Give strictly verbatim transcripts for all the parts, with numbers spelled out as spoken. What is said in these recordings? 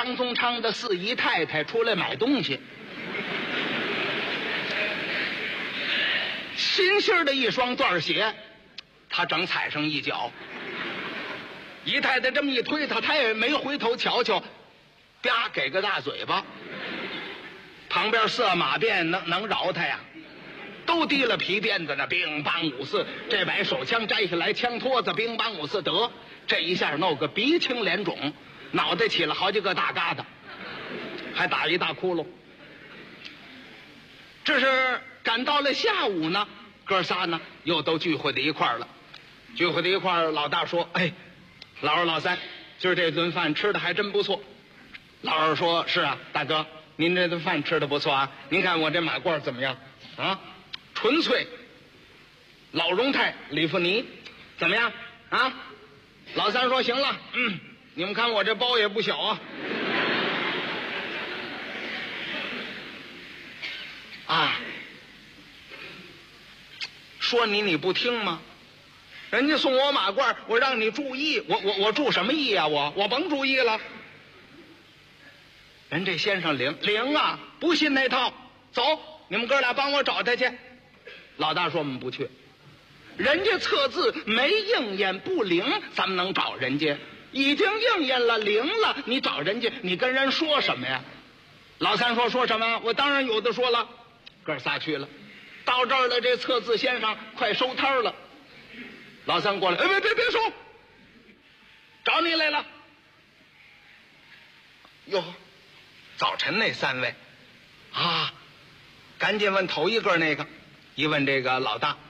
张宗昌的四姨太太出来买东西，新新的一双缎鞋，他正踩上一脚。姨太太这么一推他，他也没回头瞧瞧，啪给个大嘴巴。旁边色马鞭能能饶他呀？都提了皮鞭子呢，乒乓五四，这把手枪摘下来，枪托子乒乓五四，得这一下弄个鼻青脸肿，脑袋起了好几个大疙瘩，还打一大窟窿。这是赶到了下午呢，哥仨呢又都聚会在一块儿了。聚会在一块儿，老大说：“哎，老二老三，今儿这顿饭吃的还真不错。”老二说：“是啊，大哥，您这顿饭吃的不错啊。您看我这马褂怎么样啊？纯粹。老荣泰里弗尼怎么样啊？”老三说：“行了，嗯，你们看我这包也不小啊。”啊，说你你不听吗？人家送我马褂，我让你注意，我我我注什么意啊？我我甭注意了。人这先生灵灵啊，不信那套，走，你们哥俩帮我找他去。老大说：“我们不去，人家测字没应验不灵，咱们能找人家？已经应验了灵了，你找人家，你跟人说什么呀？”老三说：“说什么？我当然有的说了。”哥仨去了，到这儿了，这测字先生快收摊了。老三过来：“哎，别别别收，找你来了。”哟，早晨那三位啊，赶紧问头一个那个，一问这个老大：“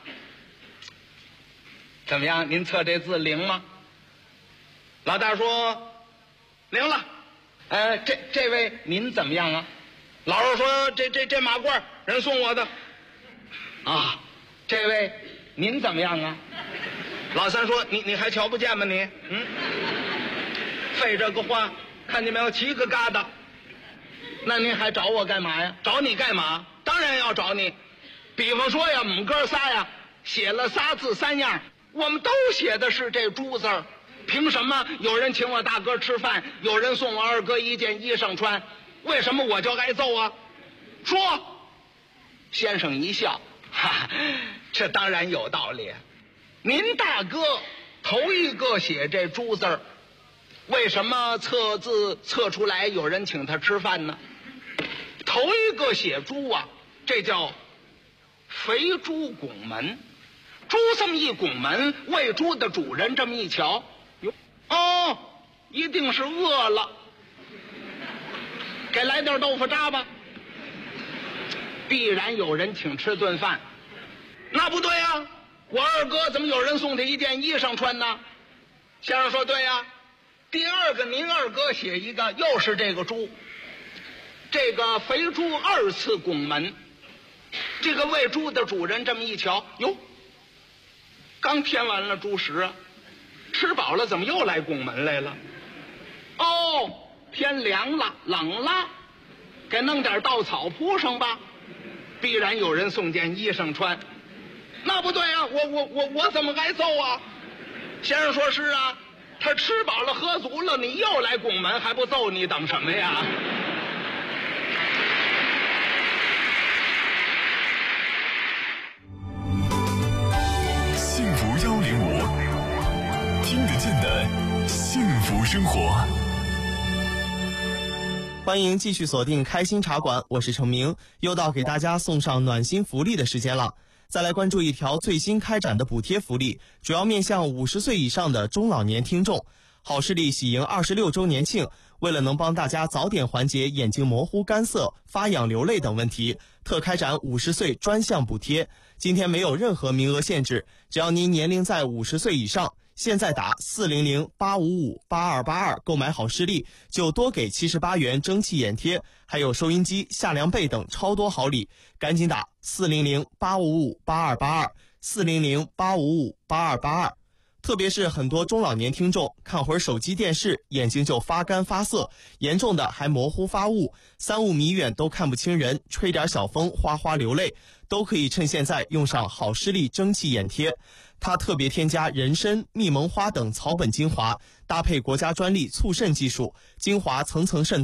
怎么样？您测这字灵吗？”老大说：“灵了。”呃，这这位您怎么样啊？老二说：“这这这马褂人送我的。”啊，这位您怎么样啊？老三说：“你你还瞧不见吗你？嗯，费这个话，看见没有，七个疙瘩。那您还找我干嘛呀？找你干嘛？当然要找你。比方说呀，我们哥仨呀，写了仨字三样，我们都写的是这猪字儿。凭什么有人请我大哥吃饭，有人送我二哥一件衣裳穿，为什么我就挨揍啊？说。”先生一笑：“哈，这当然有道理。您大哥头一个写这猪字儿，为什么测字测出来有人请他吃饭呢？头一个写猪啊，这叫肥猪拱门。猪这么一拱门，喂猪的主人这么一瞧，哟，哦，一定是饿了，给来点豆腐渣吧。必然有人请吃顿饭。那不对啊，我二哥怎么有人送他一件衣裳穿呢？先生说：“对呀。”第二个，您二哥写一个，又是这个猪，这个肥猪二次拱门。这个喂猪的主人这么一瞧，哟，刚添完了猪食啊，吃饱了怎么又来拱门来了？哦，天凉了，冷了，给弄点稻草铺上吧。必然有人送件衣裳穿。那不对啊，我我我我怎么挨揍啊？先生说：“是啊，他吃饱了喝足了，你又来拱门，还不揍你，等什么呀？” 幸福幺零五，听得见的幸福生活。 欢迎继续锁定开心茶馆，我是程明，又到给大家送上暖心福利的时间了。再来关注一条最新开展的补贴福利，主要面向五十岁以上的中老年听众。好视力喜迎二十六周年庆，为了能帮大家早点缓解眼睛模糊、干涩、发痒、流泪等问题，特开展五十岁专项补贴。今天没有任何名额限制，只要您年龄在五十岁以上，现在打四零零八五五八二八二购买好视力，就多给七十八元蒸汽眼贴，还有收音机、夏凉被等超多好礼，赶紧打四零零八五五八二八二四零零八五五八二八二。特别是很多中老年听众看会儿手机电视，眼睛就发干发涩，严重的还模糊发雾，三五米远都看不清人，吹点小风哗哗流泪，都可以趁现在用上好视力蒸汽眼贴。它特别添加人参、蜜蒙花等草本精华，搭配国家专利促渗技术，精华层层渗